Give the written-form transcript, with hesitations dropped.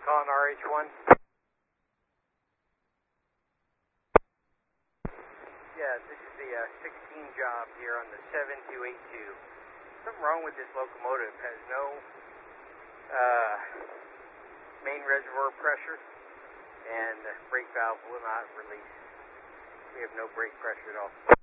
Calling RH1. Yeah, this is the 16 job here on the 7282. Something wrong with this locomotive. It has no main reservoir pressure, and the brake valve will not release. We have no brake pressure at all.